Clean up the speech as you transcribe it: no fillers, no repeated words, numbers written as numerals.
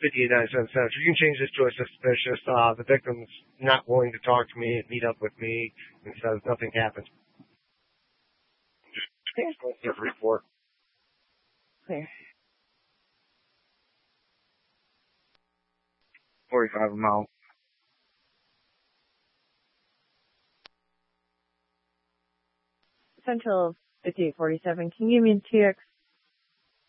$0.58 You can change this to a suspicious. The victim's not willing to talk to me and meet up with me and says nothing happened. Just report. Clear. 45 a mile. Central 5847. Can you give me a TX